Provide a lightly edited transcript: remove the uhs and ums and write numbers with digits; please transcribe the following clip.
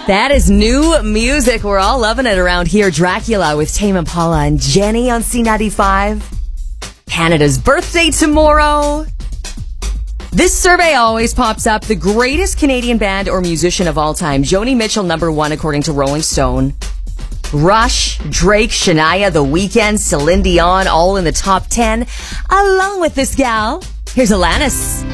That is new music. We're all loving it around here. Dracula with Tame Impala and Jenny on C95. Canada's birthday tomorrow. This survey always pops up. The greatest Canadian band or musician of all time. Joni Mitchell, #1 according to Rolling Stone. Rush, Drake, Shania, The Weeknd, Celine Dion, all in the top 10. Along with this gal, here's Alanis.